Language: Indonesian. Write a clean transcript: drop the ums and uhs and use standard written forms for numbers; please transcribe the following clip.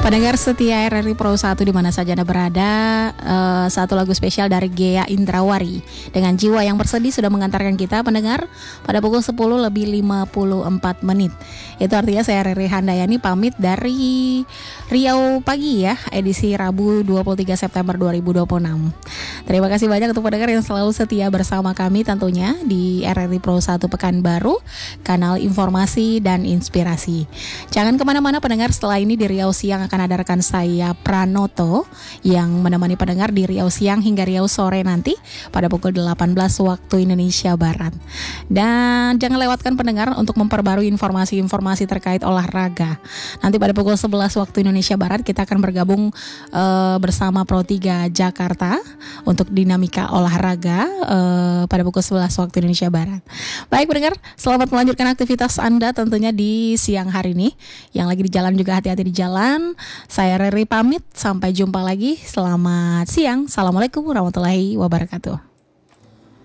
Pendengar setia RRI Pro 1 di mana saja Anda berada, satu lagu spesial dari Ghea Indrawari dengan jiwa yang bersedih sudah mengantarkan kita pendengar pada pukul 10 lebih 54 menit. Itu artinya saya Riri Handayani pamit dari Riau Pagi ya, edisi Rabu 23 September 2026. Terima kasih banyak untuk pendengar yang selalu setia bersama kami tentunya di RRI Pro 1 Pekanbaru, kanal informasi dan inspirasi. Jangan kemana-mana pendengar, setelah ini di Riau Siang akan ada rekan saya Pranoto yang menemani pendengar di Riau Siang hingga Riau Sore nanti pada pukul 18 waktu Indonesia Barat. Dan jangan lewatkan pendengar untuk memperbarui informasi-informasi terkait olahraga. Nanti pada pukul 11 waktu Indonesia Barat kita akan bergabung bersama Pro 3 Jakarta untuk dinamika olahraga pada pukul 11 waktu Indonesia Barat. Baik pendengar, selamat melanjutkan aktivitas Anda tentunya di siang hari ini. Yang lagi di jalan juga hati-hati di jalan. Saya Riri pamit, sampai jumpa lagi. Selamat siang. Assalamualaikum warahmatullahi wabarakatuh.